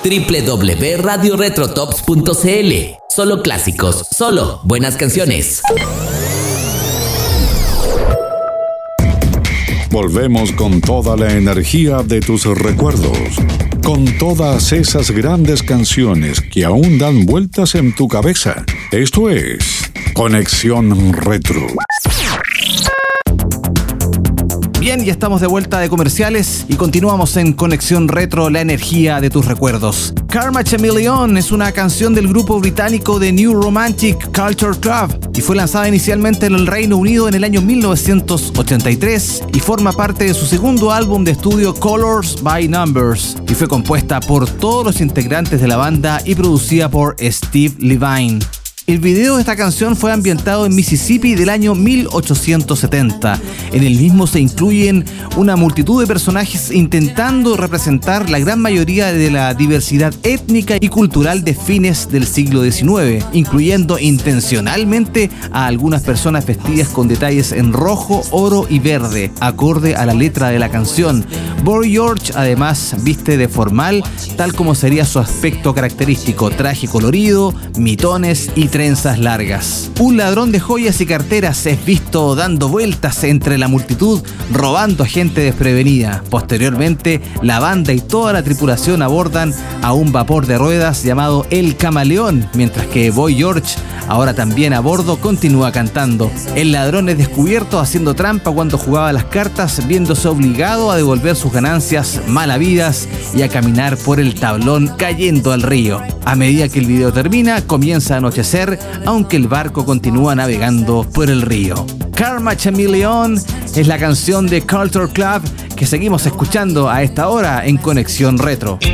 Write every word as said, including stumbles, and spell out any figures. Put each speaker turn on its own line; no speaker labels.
doble u doble u doble u punto radio retrotops punto c l. Solo clásicos, solo buenas canciones.
Volvemos con toda la energía de tus recuerdos, con todas esas grandes canciones que aún dan vueltas en tu cabeza. Esto es Conexión Retro.
Bien, ya estamos de vuelta de comerciales y continuamos en Conexión Retro, la energía de tus recuerdos. Karma Chameleon es una canción del grupo británico de New Romantic Culture Club y fue lanzada inicialmente en el Reino Unido en el año mil novecientos ochenta y tres y forma parte de su segundo álbum de estudio Colors by Numbers y fue compuesta por todos los integrantes de la banda y producida por Steve Levine. El video de esta canción fue ambientado en Mississippi del año mil ochocientos setenta. En el mismo se incluyen una multitud de personajes intentando representar la gran mayoría de la diversidad étnica y cultural de fines del siglo diecinueve, incluyendo intencionalmente a algunas personas vestidas con detalles en rojo, oro y verde, acorde a la letra de la canción. Boy George además viste de formal, tal como sería su aspecto característico: traje colorido, mitones y trenzas largas. Un ladrón de joyas y carteras es visto dando vueltas entre la multitud, robando a gente desprevenida. Posteriormente, la banda y toda la tripulación abordan a un vapor de ruedas llamado El Camaleón, mientras que Boy George, ahora también a bordo, continúa cantando. El ladrón es descubierto haciendo trampa cuando jugaba las cartas, viéndose obligado a devolver sus ganancias mal habidas y a caminar por el tablón cayendo al río. A medida que el video termina, comienza a anochecer, aunque el barco continúa navegando por el río. Karma Chameleon es la canción de Culture Club que seguimos escuchando a esta hora en Conexión Retro.